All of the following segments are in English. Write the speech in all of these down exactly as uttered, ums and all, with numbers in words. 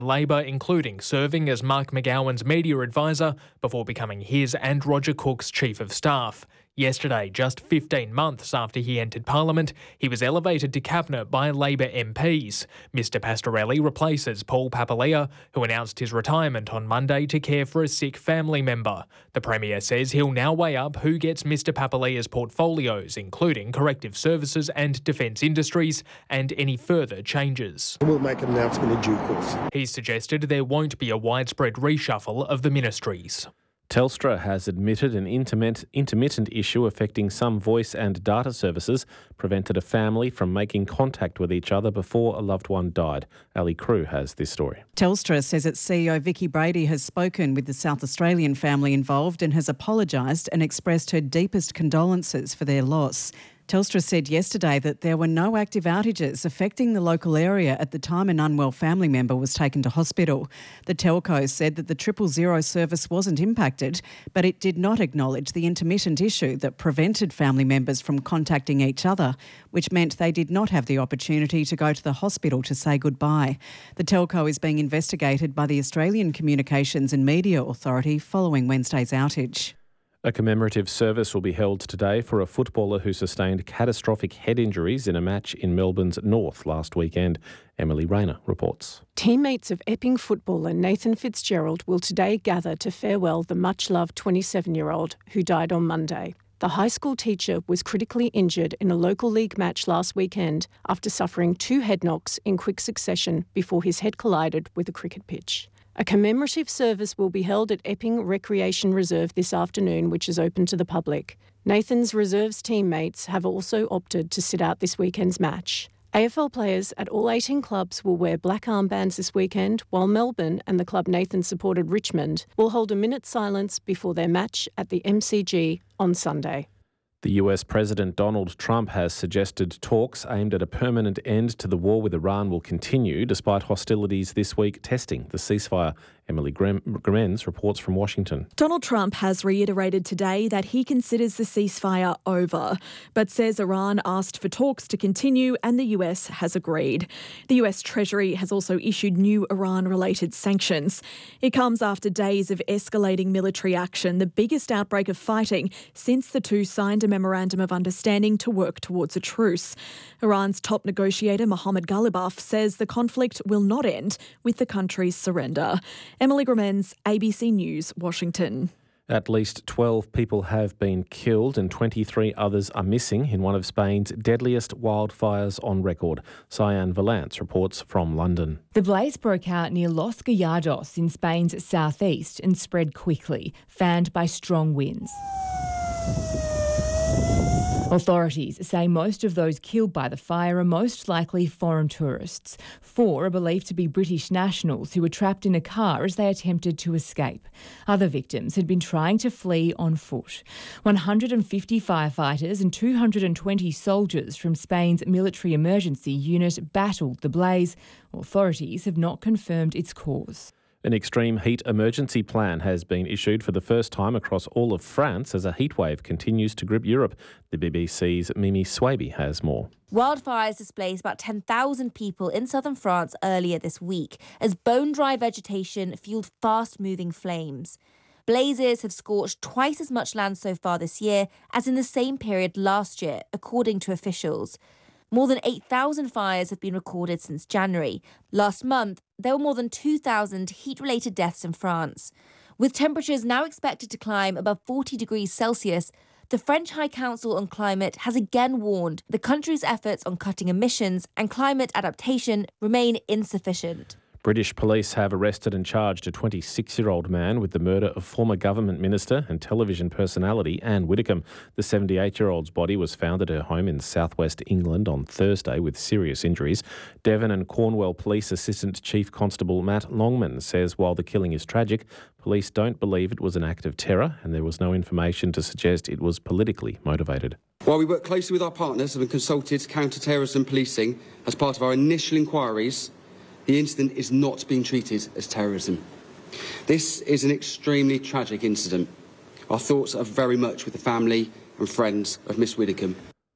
Labor, including serving as Mark McGowan's media advisor before becoming his and Roger Cook's chief of staff. Yesterday, just fifteen months after he entered Parliament, he was elevated to Cabinet by Labor M Ps. Mister Pastorelli replaces Paul Papalia, who announced his retirement on Monday to care for a sick family member. The Premier says he'll now weigh up who gets Mister Papalia's portfolios, including corrective services and defence industries, and any further changes. We'll make an announcement in due course. He suggested there won't be a widespread reshuffle of the ministries. Telstra has admitted an intermittent, intermittent issue affecting some voice and data services prevented a family from making contact with each other before a loved one died. Ali Crew has this story. Telstra says its C E O Vicky Brady has spoken with the South Australian family involved and has apologised and expressed her deepest condolences for their loss. Telstra said yesterday that there were no active outages affecting the local area at the time an unwell family member was taken to hospital. The telco said that the triple zero service wasn't impacted, but it did not acknowledge the intermittent issue that prevented family members from contacting each other, which meant they did not have the opportunity to go to the hospital to say goodbye. The telco is being investigated by the Australian Communications and Media Authority following Wednesday's outage. A commemorative service will be held today for a footballer who sustained catastrophic head injuries in a match in Melbourne's North last weekend. Emily Rayner reports. Teammates of Epping footballer Nathan Fitzgerald will today gather to farewell the much-loved twenty-seven-year-old who died on Monday. The high school teacher was critically injured in a local league match last weekend after suffering two head knocks in quick succession before his head collided with a cricket pitch. A commemorative service will be held at Epping Recreation Reserve this afternoon, which is open to the public. Nathan's reserves teammates have also opted to sit out this weekend's match. A F L players at all eighteen clubs will wear black armbands this weekend, while Melbourne and the club Nathan supported Richmond will hold a minute's silence before their match at the M C G on Sunday. The U S President Donald Trump has suggested talks aimed at a permanent end to the war with Iran will continue despite hostilities this week testing the ceasefire. Emily Gremens reports from Washington. Donald Trump has reiterated today that he considers the ceasefire over, but says Iran asked for talks to continue and the U S has agreed. The U S Treasury has also issued new Iran-related sanctions. It comes after days of escalating military action, the biggest outbreak of fighting since the two signed a memorandum of understanding to work towards a truce. Iran's top negotiator Mohammad Ghalibaf says the conflict will not end with the country's surrender. Emily Gremens, A B C News, Washington. At least twelve people have been killed and twenty-three others are missing in one of Spain's deadliest wildfires on record. Cyan Valance reports from London. The blaze broke out near Los Gallardos in Spain's southeast and spread quickly, fanned by strong winds. Authorities say most of those killed by the fire are most likely foreign tourists. Four are believed to be British nationals who were trapped in a car as they attempted to escape. Other victims had been trying to flee on foot. one hundred fifty firefighters and two hundred twenty soldiers from Spain's military emergency unit battled the blaze. Authorities have not confirmed its cause. An extreme heat emergency plan has been issued for the first time across all of France as a heatwave continues to grip Europe. The B B C's Mimi Swaby has more. Wildfires displaced about ten thousand people in southern France earlier this week as bone-dry vegetation fueled fast-moving flames. Blazes have scorched twice as much land so far this year as in the same period last year, according to officials. More than eight thousand fires have been recorded since January. Last month, there were more than two thousand heat-related deaths in France. With temperatures now expected to climb above forty degrees Celsius, the French High Council on Climate has again warned the country's efforts on cutting emissions and climate adaptation remain insufficient. British police have arrested and charged a twenty-six-year-old man with the murder of former government minister and television personality Anne Widdecombe. The seventy-eight-year-old's body was found at her home in southwest England on Thursday with serious injuries. Devon and Cornwall Police Assistant Chief Constable Matt Longman says while the killing is tragic, police don't believe it was an act of terror and there was no information to suggest it was politically motivated. While we work closely with our partners and have consulted counter-terrorism policing as part of our initial inquiries, the incident is not being treated as terrorism. This is an extremely tragic incident. Our thoughts are very much with the family and friends of Miss Widdecombe.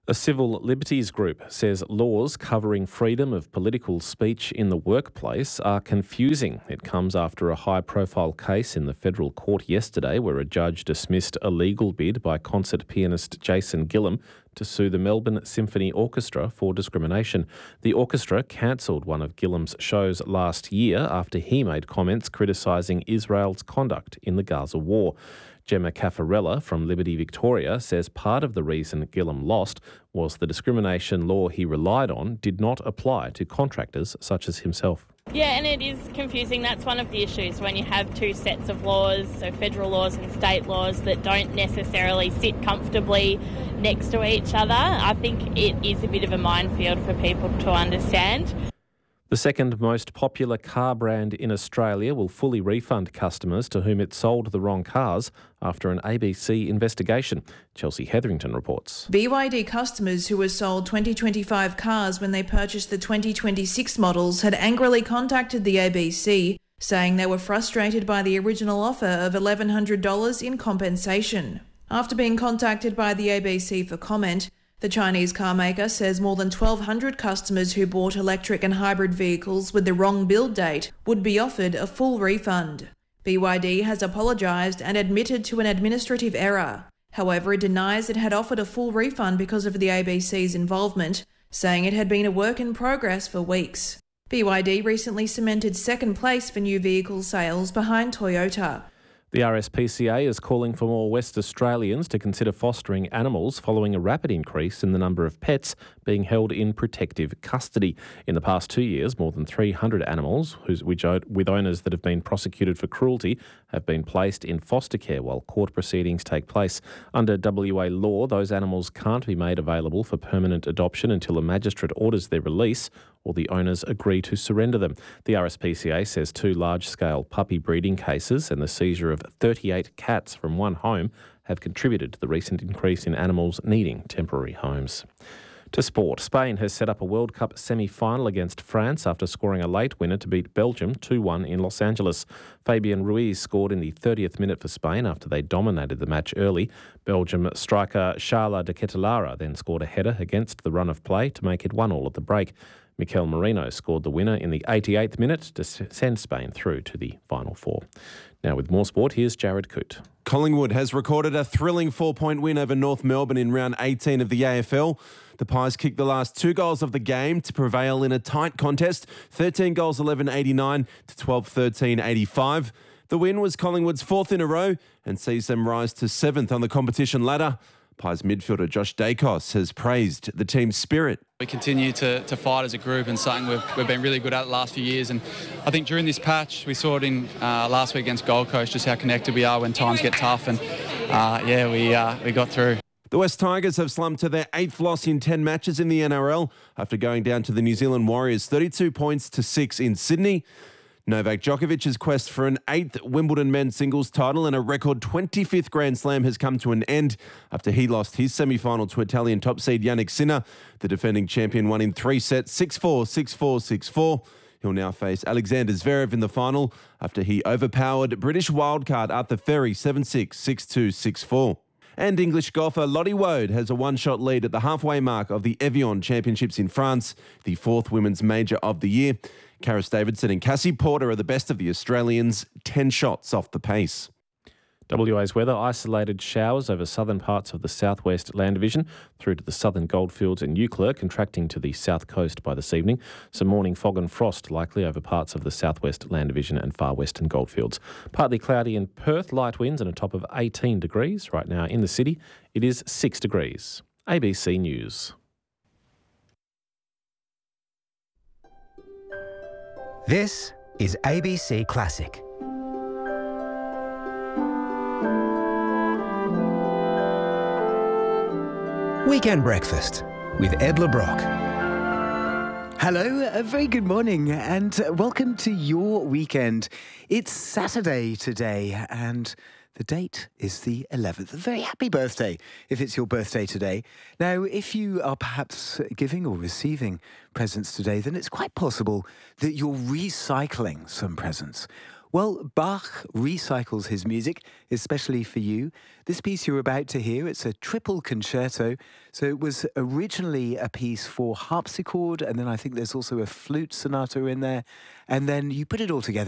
A civil liberties group says laws covering freedom of political speech in the workplace are confusing. It comes after a high-profile case in the federal court yesterday where a judge dismissed a legal bid by concert pianist Jason Gillam to sue the Melbourne Symphony Orchestra for discrimination. The orchestra cancelled one of Gillam's shows last year after he made comments criticising Israel's conduct in the Gaza war. Gemma Caffarella from Liberty Victoria says part of the reason Gillam lost was the discrimination law he relied on did not apply to contractors such as himself. Yeah, and it is confusing. That's one of the issues when you have two sets of laws, so federal laws and state laws that don't necessarily sit comfortably next to each other. I think it is a bit of a minefield for people to understand. The second most popular car brand in Australia will fully refund customers to whom it sold the wrong cars after an A B C investigation. Chelsea Hetherington reports. B Y D customers who were sold twenty twenty-five cars when they purchased the twenty twenty-six models had angrily contacted the A B C, saying they were frustrated by the original offer of eleven hundred dollars in compensation. After being contacted by the A B C for comment, the Chinese car maker says more than twelve hundred customers who bought electric and hybrid vehicles with the wrong build date would be offered a full refund. B Y D has apologised and admitted to an administrative error. However, it denies it had offered a full refund because of the A B C's involvement, saying it had been a work in progress for weeks. B Y D recently cemented second place for new vehicle sales behind Toyota. The R S P C A is calling for more West Australians to consider fostering animals following a rapid increase in the number of pets being held in protective custody. In the past two years, more than three hundred animals whose, which, with owners that have been prosecuted for cruelty have been placed in foster care while court proceedings take place. Under W A law, those animals can't be made available for permanent adoption until a magistrate orders their release or the owners agree to surrender them. The R S P C A says two large-scale puppy breeding cases and the seizure of thirty-eight cats from one home have contributed to the recent increase in animals needing temporary homes. To sport, Spain has set up a World Cup semi-final against France after scoring a late winner to beat Belgium two one in Los Angeles. Fabian Ruiz scored in the thirtieth minute for Spain after they dominated the match early. Belgium striker Charles de Ketelaere then scored a header against the run of play to make it one all at the break. Mikel Merino scored the winner in the eighty-eighth minute to send Spain through to the final four. Now with more sport, here's Jared Coote. Collingwood has recorded a thrilling four-point win over North Melbourne in round eighteen of the A F L. The Pies kicked the last two goals of the game to prevail in a tight contest, thirteen goals, eleven eighty-nine to twelve thirteen eighty-five. The win was Collingwood's fourth in a row and sees them rise to seventh on the competition ladder. Pies midfielder Josh Dacos has praised the team's spirit. We continue to, to fight as a group and something we've, we've been really good at the last few years. And I think during this patch, we saw it in uh, last week against Gold Coast, just how connected we are when times get tough. And uh, yeah, we uh, we got through. The West Tigers have slumped to their eighth loss in ten matches in the N R L after going down to the New Zealand Warriors thirty-two points to six in Sydney. Novak Djokovic's quest for an eighth Wimbledon men's singles title and a record twenty-fifth Grand Slam has come to an end after he lost his semi-final to Italian top seed Jannik Sinner. The defending champion won in three sets, six four, six four, six four. He'll now face Alexander Zverev in the final after he overpowered British wildcard Arthur Ferry seven six, six two, six four. And English golfer Lottie Woad has a one-shot lead at the halfway mark of the Evian Championships in France, the fourth women's major of the year. Karis Davidson and Cassie Porter are the best of the Australians, ten shots off the pace. W A's weather: isolated showers over southern parts of the southwest land division through to the southern goldfields and Eucla, contracting to the south coast by this evening. Some morning fog and frost likely over parts of the southwest land division and far western goldfields. Partly cloudy in Perth, light winds and a top of eighteen degrees. Right now in the city, it is six degrees. A B C News. This is A B C Classic. Weekend Breakfast with Ed LeBrock. Hello, a very good morning and welcome to your weekend. It's Saturday today and the date is the eleventh. A very happy birthday if it's your birthday today. Now, if you are perhaps giving or receiving presents today, then it's quite possible that you're recycling some presents. Well, Bach recycles his music, especially for you. This piece you're about to hear, it's a triple concerto. So it was originally a piece for harpsichord, and then I think there's also a flute sonata in there. And then you put it all together